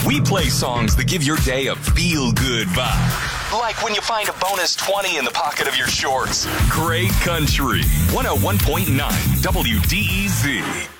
We play songs that give your day a feel-good vibe. Like when you find a bonus 20 in the pocket of your shorts. Great country. 101.9 WDEZ.